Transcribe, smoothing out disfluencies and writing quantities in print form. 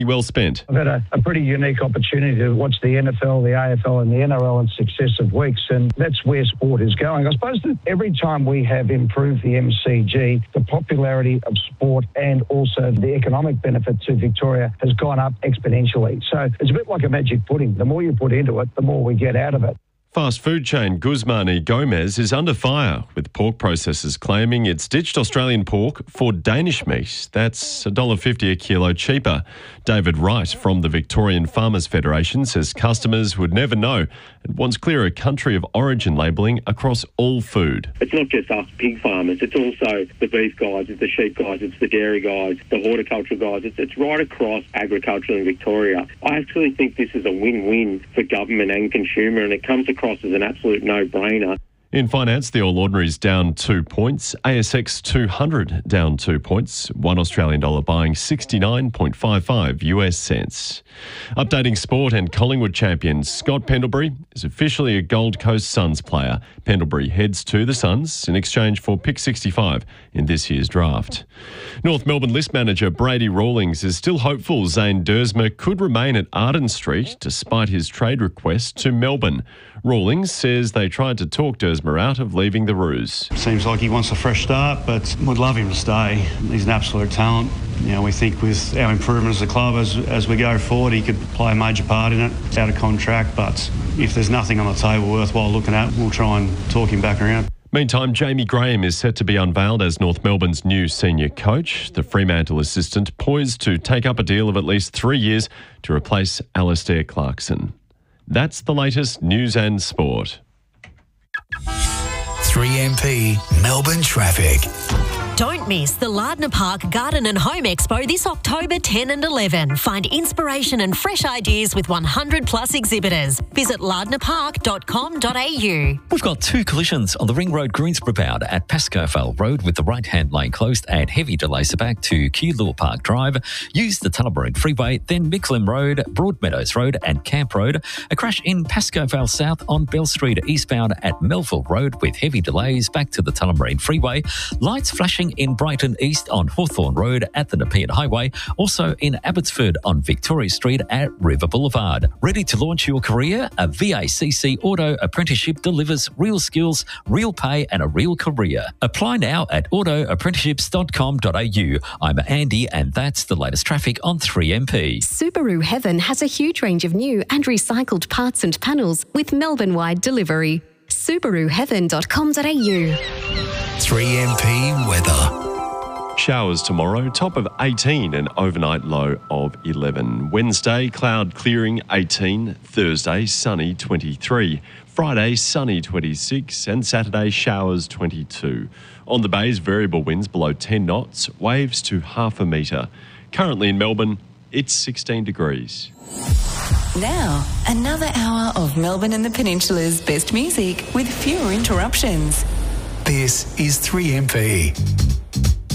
well spent. I've had a pretty unique opportunity to watch the NFL, the AFL and the NRL in successive weeks, and that's where sport is going. I suppose that every time we have improved the MCG, the popularity of sport and also the economic benefit to Victoria has gone up exponentially. So it's a bit like a magic pudding. The more you put into it, the more we get out of it. Fast food chain Guzman y Gomez is under fire, with pork processors claiming it's ditched Australian pork for Danish meat. That's $1.50 a kilo cheaper. David Wright from the Victorian Farmers Federation says customers would never know and wants clearer country of origin labelling across all food. It's not just us pig farmers, it's also the beef guys, it's the sheep guys, it's the dairy guys, the horticultural guys. It's right across agriculture in Victoria. I actually think this is a win-win for government and consumer, and it comes across as an absolute no-brainer. In finance, the All Ordinaries down 2 points. ASX 200 down 2 points. $1 Australian dollar buying 69.55 US cents. Updating sport, and Collingwood champion Scott Pendlebury is officially a Gold Coast Suns player. Pendlebury heads to the Suns in exchange for pick 65 in this year's draft. North Melbourne list manager Brady Rawlings is still hopeful Zane Dersmer could remain at Arden Street despite his trade request to Melbourne. Rawlings says they tried to talk Dersmer out of leaving the Roos. Seems like he wants a fresh start, but would love him to stay. He's an absolute talent. You know, we think with our improvement as a club as we go forward, he could play a major part in it. It's out of contract, but if there's nothing on the table worthwhile looking at, we'll try and talk him back around. Meantime, Jamie Graham is set to be unveiled as North Melbourne's new senior coach. The Fremantle assistant poised to take up a deal of at least 3 years to replace Alistair Clarkson. That's the latest news and sport. 3MP Melbourne traffic. Don't miss the Lardner Park Garden and Home Expo this October 10 and 11. Find inspiration and fresh ideas with 100 plus exhibitors. Visit lardnerpark.com.au. We've got 2 collisions on the Ring Road Greensboro bound at Pascoe Vale Road with the right-hand lane closed and heavy delays back to Keilor Park Drive. Use the Tullamarine Freeway, then Mickleham Road, Broadmeadows Road and Camp Road. A crash in Pascoe Vale South on Bell Street eastbound at Melville Road with heavy delays back to the Tullamarine Freeway. Lights flashing in Brighton East on Hawthorne Road at the Nepean Highway, also in Abbotsford on Victoria Street at River Boulevard. Ready to launch your career? A VACC Auto Apprenticeship delivers real skills, real pay and a real career. Apply now at autoapprenticeships.com.au. I'm Andy and that's the latest traffic on 3MP. Subaru Heaven has a huge range of new and recycled parts and panels with Melbourne-wide delivery. SubaruHeaven.com.au. 3MP weather. Showers tomorrow, top of 18 and overnight low of 11. Wednesday, cloud clearing 18. Thursday, sunny 23. Friday, sunny 26. And Saturday, showers 22. On the bays, variable winds below 10 knots, waves to half a metre. Currently in Melbourne, it's 16 degrees. Now, another hour of Melbourne and the Peninsula's best music with fewer interruptions. This is 3MP.